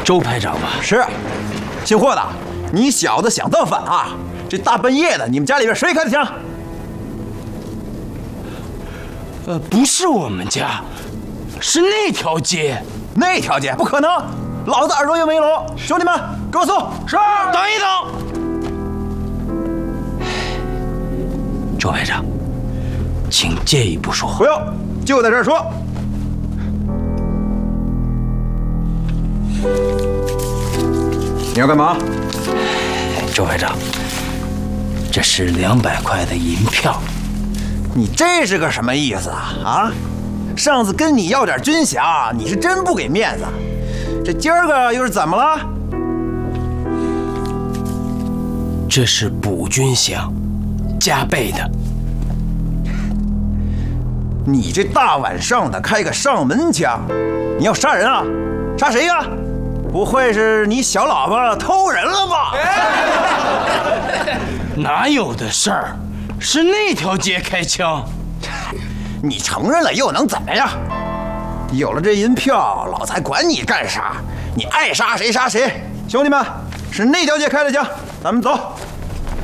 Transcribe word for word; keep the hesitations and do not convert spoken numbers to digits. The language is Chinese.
周排长吧？ 是。姓霍的，你小子想造反啊？这大半夜的，你们家里边谁开的枪？ 呃，不是我们家，是那条街。 那条街不可能，老子耳朵又没聋。兄弟们，给我送。 是。等一等，周排长，请借一步说话。 不用，就在这儿说。你要干嘛？ 周排长，这是两百块的银票。 你这是个什么意思啊？啊！上次跟你要点军饷，你是真不给面子。这今儿个又是怎么了？ 这是补军饷，加倍的。 你这大晚上的开个上门枪，你要杀人啊？杀谁呀？不会是你小老婆偷人了吧？ 哪有的事儿，是那条街开枪。 你承认了又能怎么样？有了这银票，老子还管你干啥？你爱杀谁杀谁。兄弟们，是那条街开的枪，咱们走。